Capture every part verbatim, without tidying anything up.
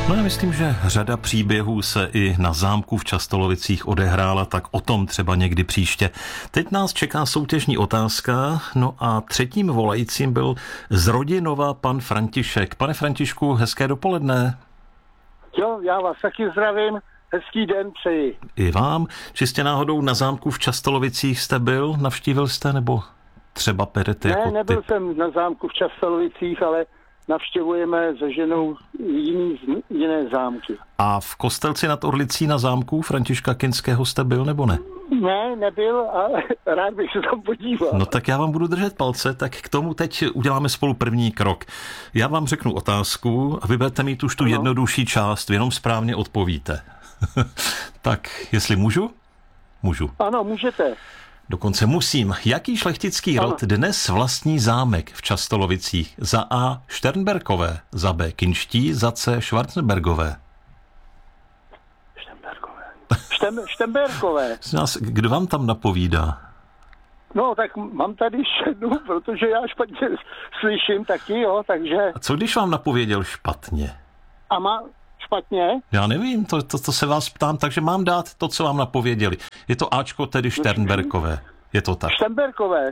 No já myslím, že řada příběhů se i na zámku v Častolovicích odehrála, tak o tom třeba někdy příště. Teď nás čeká soutěžní otázka, no a třetím volajícím byl z Rodinova pan František. Pane Františku, hezké dopoledne. Jo, já vás taky zdravím, hezký den přeji. I vám. Čistě náhodou na zámku v Častolovicích jste byl, navštívil jste, nebo třeba perete ne, jako nebyl typ? jsem na zámku v Častolovicích, ale navštěvujeme se ženou jiný, jiné zámky. A v Kostelci nad Orlicí na zámku Františka Kinského jste byl, nebo ne? Ne, nebyl, ale rád bych se tam podíval. No tak já vám budu držet palce, tak k tomu teď uděláme spolu první krok. Já vám řeknu otázku a vy budete mít už tu no. jednodušší část, jenom správně odpovíte. Tak, jestli můžu? Můžu. Ano, můžete. Dokonce musím. Jaký šlechtický ano. rod dnes vlastní zámek v Častolovicích? Za A. Šternberkové, za B. Kinští, za C. Schwarzenbergové. Štemberkové. Štem, Štemberkové. Kdo vám tam napovídá? No, tak mám tady ženu, protože já špatně slyším taky, jo, takže... A co když vám napověděl špatně? A má špatně? Já nevím, to, to, to se vás ptám, takže mám dát to, co vám napověděli. Je to Ačko, tedy Šternberkové. Je to tak. Štemberkové.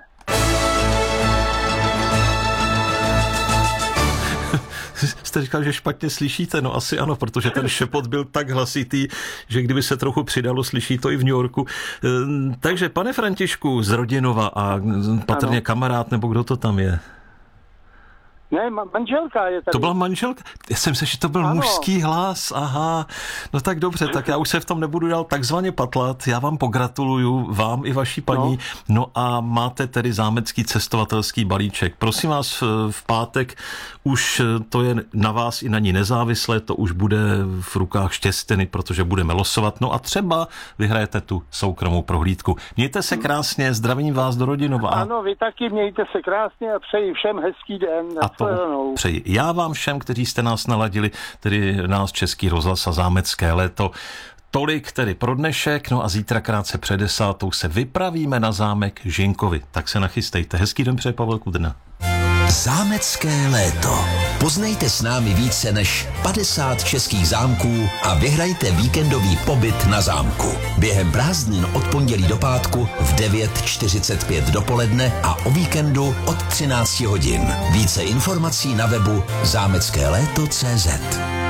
Jste říkal, že špatně slyšíte, no asi ano, protože ten šepot byl tak hlasitý, že kdyby se trochu přidalo, slyší to i v New Yorku. Takže pane Františku z Rodinova a patrně ano. Kamarád, nebo kdo to tam je? Ne, manželka je tady. To byla manželka? Já jsem se, že to byl ano. mužský hlas, aha. No tak dobře, tak já už se v tom nebudu dál takzvaně patlat. Já vám pogratuluju, vám i vaší paní. No, no a máte tedy zámecký cestovatelský balíček. Prosím vás, v pátek už to je na vás i na ní nezávisle, to už bude v rukách Štěstiny, protože budeme losovat. No a třeba vyhrajete tu soukromou prohlídku. Mějte se krásně, zdravím vás do Rodinova. Ano, vy taky mějte se krásně a přeji všem hezký den. A to přeji já vám všem, kteří jste nás naladili, tedy nás Český rozhlas a zámecké léto. Tolik tedy pro dnešek, no a zítra krátce před desátou se vypravíme na zámek Žinkovi. Tak se nachystejte. Hezký den přeje Pavel Kudrna. Zámecké léto. Poznejte s námi více než padesát českých zámků a vyhrajte víkendový pobyt na zámku. Během prázdnin od pondělí do pátku v devět čtyřicet pět dopoledne a o víkendu od třináct hodin. Více informací na webu zámecké léto tečka cé zet.